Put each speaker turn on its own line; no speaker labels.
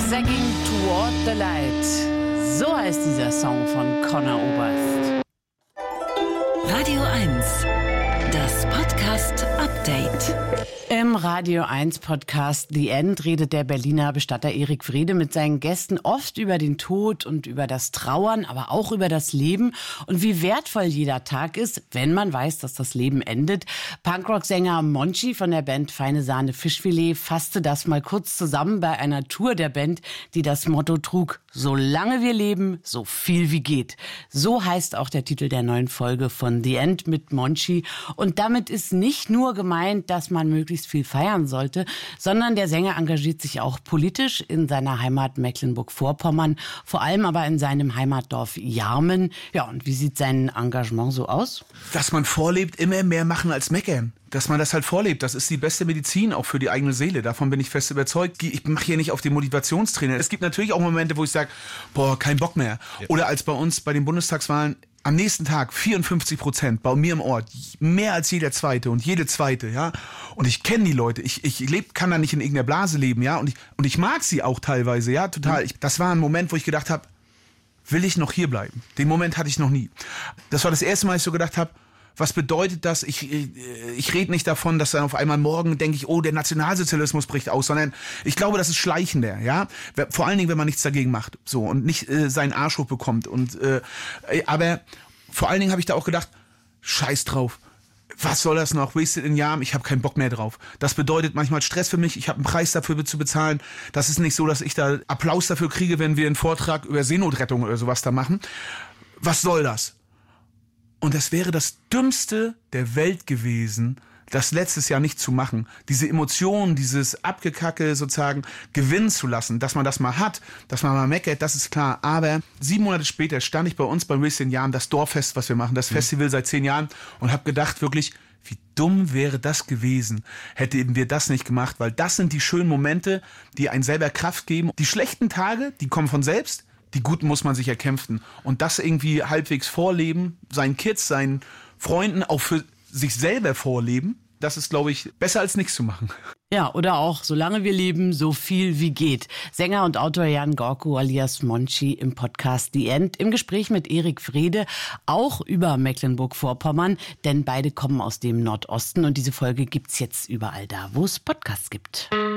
Zigzagging Toward the Light. So heißt dieser Song von Conor Oberst.
Radio 1, das Podcast-Update.
Im Radio 1 Podcast The End redet der Berliner Bestatter Erik Wrede mit seinen Gästen oft über den Tod und über das Trauern, aber auch über das Leben und wie wertvoll jeder Tag ist, wenn man weiß, dass das Leben endet. Punkrock-Sänger Monchi von der Band Feine Sahne Fischfilet fasste das mal kurz zusammen bei einer Tour der Band, die das Motto trug: Solange wir leben, so viel wie geht. So heißt auch der Titel der neuen Folge von The End mit Monchi. Und damit ist nicht nur gemeint, dass man möglichst viel feiern sollte, sondern der Sänger engagiert sich auch politisch in seiner Heimat Mecklenburg-Vorpommern, vor allem aber in seinem Heimatdorf Jarmen. Ja, und wie sieht sein Engagement so aus?
Dass man vorlebt, immer mehr machen als meckern. Dass man das halt vorlebt, das ist die beste Medizin auch für die eigene Seele. Davon bin ich fest überzeugt. Ich mache hier nicht auf den Motivationstrainer. Es gibt natürlich auch Momente, wo ich sage, boah, kein Bock mehr. Ja. Oder als bei uns bei den Bundestagswahlen am nächsten Tag 54% bei mir im Ort, mehr als jeder Zweite und jede Zweite, ja. Und ich kenne die Leute, ich kann da nicht in irgendeiner Blase leben, ja. Und ich mag sie auch teilweise, ja, total. Das war ein Moment, wo ich gedacht habe, will ich noch hier bleiben? Den Moment hatte ich noch nie. Das war das erste Mal, dass ich so gedacht habe, was bedeutet das? Ich rede nicht davon, dass dann auf einmal morgen denke ich, oh, der Nationalsozialismus bricht aus, sondern ich glaube, das ist schleichender, ja. Vor allen Dingen, wenn man nichts dagegen macht, so, und nicht seinen Arsch hochbekommt. Aber vor allen Dingen habe ich da auch gedacht, scheiß drauf. Was soll das noch? Wasted in Jarmen, ich habe keinen Bock mehr drauf. Das bedeutet manchmal Stress für mich, ich habe einen Preis dafür zu bezahlen. Das ist nicht so, dass ich da Applaus dafür kriege, wenn wir einen Vortrag über Seenotrettung oder sowas da machen. Was soll das? Und das wäre das Dümmste der Welt gewesen, das letztes Jahr nicht zu machen. Diese Emotionen, dieses Abgekacke sozusagen gewinnen zu lassen, dass man das mal hat, dass man mal meckert, das ist klar. Aber 7 Monate später stand ich bei uns beim Wasted in Jarmen, das Dorffest, was wir machen, das Festival seit 10 Jahren, und habe gedacht wirklich, wie dumm wäre das gewesen, hätten wir das nicht gemacht, weil das sind die schönen Momente, die einen selber Kraft geben. Die schlechten Tage, die kommen von selbst. Die guten muss man sich erkämpfen. Und das irgendwie halbwegs vorleben, seinen Kids, seinen Freunden, auch für sich selber vorleben, das ist, glaube ich, besser als nichts zu machen.
Ja, oder auch, solange wir leben, so viel wie geht. Sänger und Autor Jan Gorko alias Monchi im Podcast The End, im Gespräch mit Erik Wrede, auch über Mecklenburg-Vorpommern, denn beide kommen aus dem Nordosten und diese Folge gibt's jetzt überall da, wo es Podcasts gibt.